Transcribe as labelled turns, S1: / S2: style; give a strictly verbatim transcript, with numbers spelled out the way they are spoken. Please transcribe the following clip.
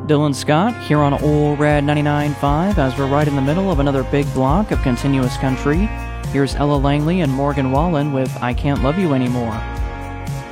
S1: Dylan Scott here on Old Red ninety-nine point five as we're right in the middle of another big block of continuous country. Here's Ella Langley and Morgan Wallen with I Can't Love You Anymore.